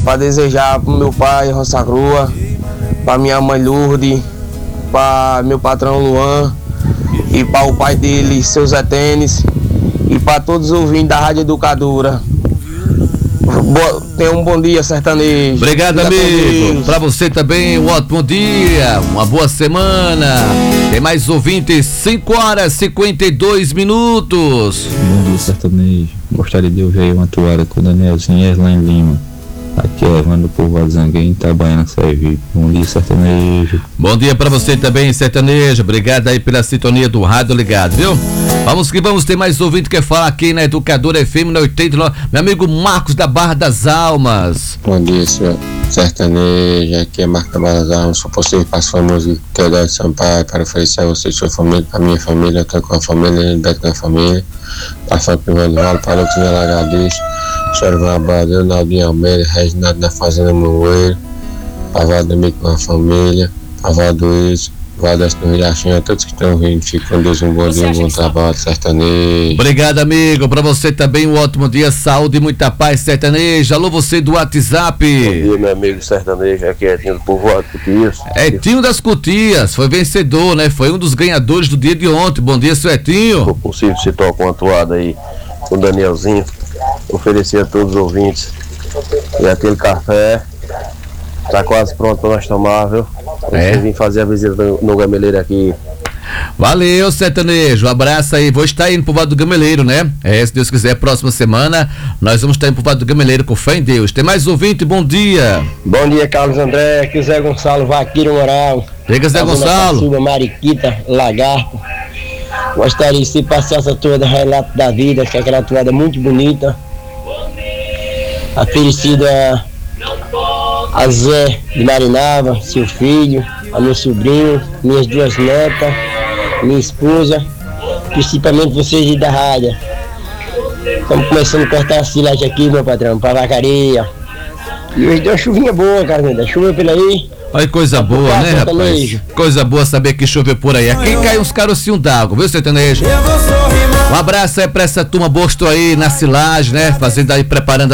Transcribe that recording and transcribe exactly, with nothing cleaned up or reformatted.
para desejar pro meu pai, Roça Crua, para minha mãe Lourdes, para meu patrão Luan e para o pai dele, seu Zé Tênis, e para todos os ouvintes da Rádio Educadora. Boa, tenha um bom dia, sertanejo. Obrigado, amigo. Para você também, um ótimo dia, uma boa semana. Tem mais ouvintes, cinco horas e cinquenta e dois minutos. Bom dia, sertanejo. Gostaria de ouvir uma toada com o Danielzinho e Erlan Lima. Aqui é Evandro Povoado Zanguém, Itabaiana, Sergipe. Bom dia, sertanejo. Bom dia pra você também, sertanejo. Obrigado aí pela sintonia do rádio ligado, viu? Vamos que vamos, ter mais ouvinte que fala aqui na Educadora F M na oitenta e nove. Meu amigo Marcos da Barra das Almas. Bom dia, senhor sertanejo. Aqui é Marcos da Barra das Almas. Sou possível passar a música Teodoro Sampaio para oferecer a você e sua família, para minha família. Eu estou com a família, eu estou com a família. Passando pelo Vale, para o Tinha Lagadez. Senhor Vabadeu, Naldinho Almeida, Reginaldo da Fazenda Moeiro, Pavado Amigo com a família, Pavado Isso, Vadeste no Riachinho, a todos que estão ouvindo, fiquem com Deus, um bom dia, um bom trabalho, sertanejo. Obrigado, amigo, pra você também um ótimo dia, saúde e muita paz, sertanejo. Alô, você do WhatsApp. Bom dia, meu amigo sertanejo, aqui é Etinho do Povoado Cutias. Etinho das Cutias, foi vencedor, né? Foi um dos ganhadores do dia de ontem. Bom dia, seu Etinho. Se for possível, se toca uma toada aí com o Danielzinho, oferecer a todos os ouvintes. E aquele café tá quase pronto pra nós tomar, viu? É. Vim fazer a visita no, no Gameleiro aqui. Valeu, sertanejo, um abraço aí. Vou estar indo pro Vado do Gameleiro, né? É, se Deus quiser, próxima semana nós vamos estar indo pro Vado do Gameleiro com fé em Deus. Tem mais ouvinte, bom dia. Bom dia, Carlos André, aqui o Zé Gonçalo, Vaqueiro Moral. Chega, Zé Gonçalo. Suba, Mariquita, Lagarto. Gostaria de se passasse toda relato da vida, que é aquela toada muito bonita. Oferecida a Zé de Marinava, seu filho, a meu sobrinho, minhas duas netas, minha esposa, principalmente vocês da rádio. Estamos começando a cortar a silagem aqui, meu patrão, para vacaria. E hoje deu uma chuvinha boa, cara, da chuva pela aí. Olha, coisa boa, né, rapaz? Coisa boa saber que choveu por aí. Aqui cai uns carocinhos d'água, viu, sertanejo? Um abraço aí pra essa turma boa que estou aí na silagem, né? Fazendo aí, preparando